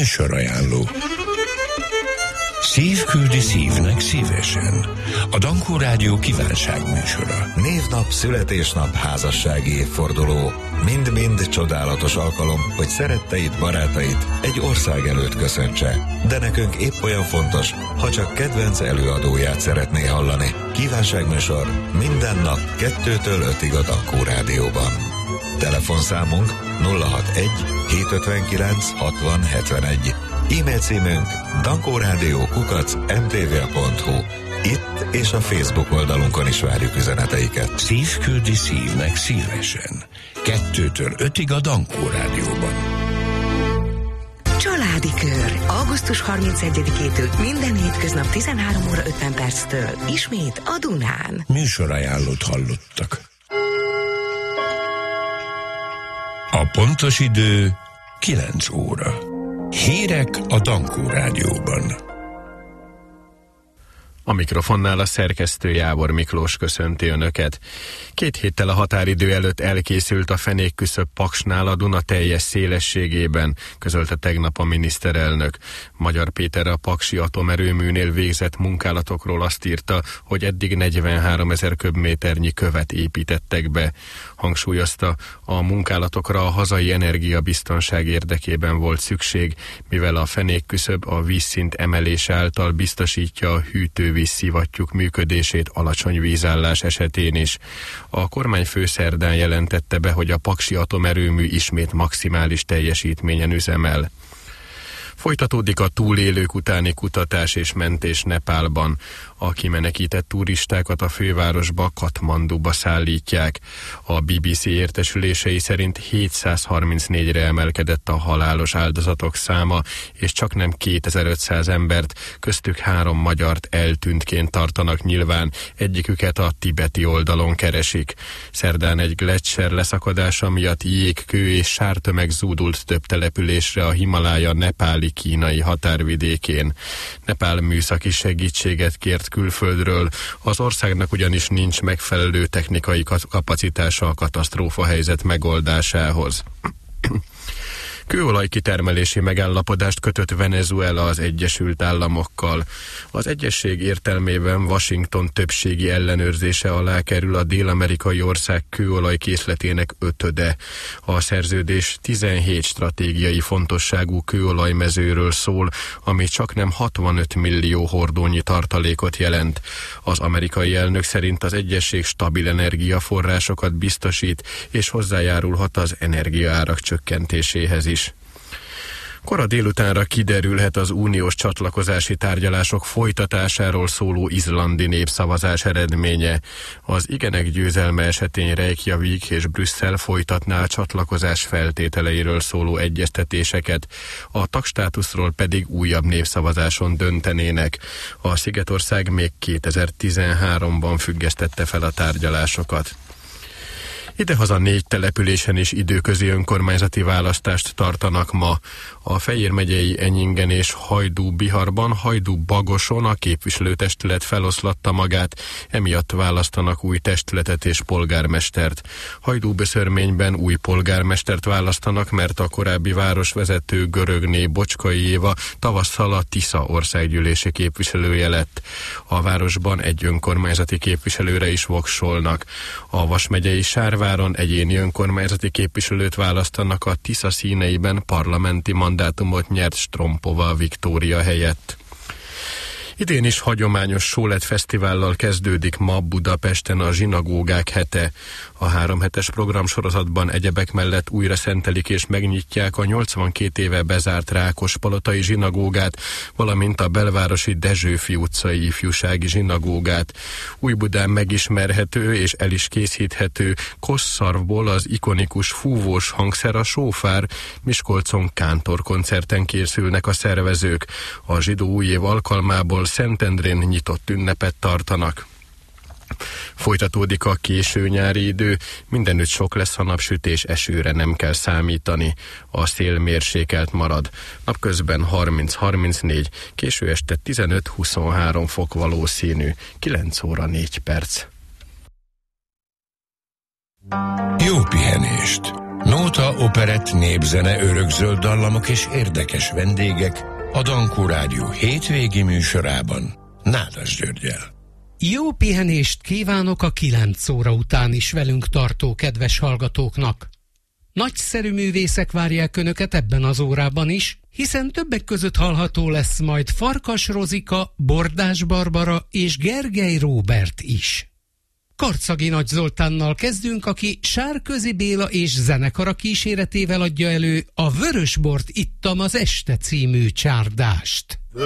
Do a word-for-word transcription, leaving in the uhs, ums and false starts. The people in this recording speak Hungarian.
Műsorajánló. Szív küldi szívnek szívesen. A Dankó Rádió kívánságműsora. Névnap, születésnap, házassági évforduló. Mind-mind csodálatos alkalom, hogy szeretteid, barátait egy ország előtt köszöntse. De nekünk épp olyan fontos, ha csak kedvenc előadóját szeretné hallani. Kívánságműsor minden nap kettőtől ötig a Dankó Rádióban. Telefonszámunk nulla hatvanegy hétszázötvenkilenc hatvan hetvenegy. E-mail címünk dankórádió kukac em té vé pont hu. Itt és a Facebook oldalunkon is várjuk üzeneteiket. Szív küldi szívnek szívesen. Kettőtől ötig a Dankó Rádióban. Családi Kör. augusztus harmincegyedikétől minden hétköznap tizenhárom óra ötven perctől. Ismét a Dunán. Műsorajánlót hallottak. A pontos idő kilenc óra. Hírek a Dankó Rádióban. A mikrofonnál a szerkesztő Jávor Miklós köszönti Önöket. Két héttel a határidő előtt elkészült a fenékküszöb Paksnál a Duna teljes szélességében, közölte tegnap a miniszterelnök. Magyar Péter a paksi atomerőműnél végzett munkálatokról azt írta, hogy eddig negyvenháromezer köbméternyi követ építettek be. Hangsúlyozta, a munkálatokra a hazai energiabiztonság érdekében volt szükség, mivel a fenékküszöb a vízszint emelése által biztosítja a hűtővízszivattyúk működését alacsony vízállás esetén is. A kormányfő szerdán jelentette be, hogy a paksi atomerőmű ismét maximális teljesítményen üzemel. Folytatódik a túlélők utáni kutatás és mentés Nepálban. A kimenekített turistákat a fővárosba, Katmanduba szállítják. A bé bé cé értesülései szerint hétszázharmincnégyre emelkedett a halálos áldozatok száma, és csaknem kétezer-ötszáz embert, köztük három magyart eltűntként tartanak nyilván, egyiküket a tibeti oldalon keresik. Szerdán egy gleccser leszakadása miatt jég, kő és sártömeg zúdult több településre a Himalája nepáli kínai határvidékén. Nepál műszaki segítséget kért külföldről, az országnak ugyanis nincs megfelelő technikai kapacitása a katasztrófa helyzet megoldásához. Kőolaj kitermelési megállapodást kötött Venezuela az Egyesült Államokkal. Az egyesség értelmében Washington többségi ellenőrzése alá kerül a dél-amerikai ország kőolaj készletének ötöde. A szerződés tizenhét stratégiai fontosságú kőolajmezőről szól, ami csaknem hatvanöt millió hordónyi tartalékot jelent. Az amerikai elnök szerint az egyesség stabil energiaforrásokat biztosít, és hozzájárulhat az energiaárak csökkentéséhez is. Kora délutánra kiderülhet az uniós csatlakozási tárgyalások folytatásáról szóló izlandi népszavazás eredménye. Az igenek győzelme esetén Reykjavik és Brüsszel folytatná a csatlakozás feltételeiről szóló egyeztetéseket, a tagstátuszról pedig újabb népszavazáson döntenének. A Szigetország még kétezer-tizenháromban függesztette fel a tárgyalásokat. Idehaza négy településen is időközi önkormányzati választást tartanak ma. A Fejér megyei Enyingen és Hajdú-Biharban, Hajdú-Bagoson a képviselőtestület feloszlatta magát, emiatt választanak új testületet és polgármestert. Hajdú-Böszörményben új polgármestert választanak, mert a korábbi városvezető Görögné Bocskai Éva tavasszal a Tisza országgyűlési képviselője lett. A városban egy önkormányzati képviselőre is voksolnak. A Vas megyei Sárváron egyéni önkormányzati képviselőt választanak, a Tisza színeiben parlamenti mandátumot nyert Strompova Viktória helyett. Idén is hagyományos Sólet Fesztivállal kezdődik ma Budapesten a zsinagógák hete. A háromhetes programsorozatban egyebek mellett újra szentelik és megnyitják a nyolcvankét éve bezárt Rákospalotai zsinagógát, valamint a belvárosi Dezsőfi utcai ifjúsági zsinagógát. Újbudán megismerhető és el is készíthető Kosszarvból az ikonikus fúvós hangszer, a sófár. Miskolcon kántorkoncerten készülnek a szervezők. A zsidó új év alkalmából Szentendrén nyitott ünnepet tartanak. Folytatódik a késő nyári idő, mindenütt sok lesz a napsütés, esőre nem kell számítani. A szél mérsékelt marad. Napközben harminc-harmincnégy, késő este tizenöt-huszonhárom fok valószínű, kilenc óra négy perc. Jó pihenést! Nóta, operett, népzene, örökzöld dallamok és érdekes vendégek a Dankó Rádió hétvégi műsorában Nádas Györggyel. Jó pihenést kívánok a kilenc óra után is velünk tartó kedves hallgatóknak. Nagyszerű művészek várják Önöket ebben az órában is, hiszen többek között hallható lesz majd Farkas Rozika, Bordás Barbara és Gergely Róbert is. Karcagi Nagy Zoltánnal kezdünk, aki Sárközi Béla és zenekara kíséretével adja elő a Vörösbort ittam az este című csárdást.